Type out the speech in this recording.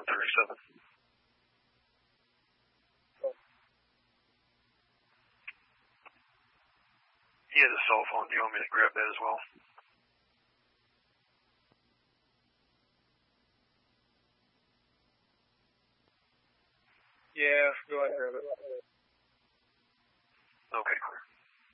37. He has a cell phone. Do you want me to grab that as well? Yeah, go ahead and grab it.